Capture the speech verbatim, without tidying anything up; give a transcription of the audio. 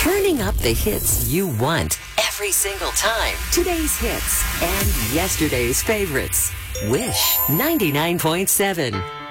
Turning up the hits you want every single time. Today's hits and yesterday's favorites. Wish ninety-nine point seven.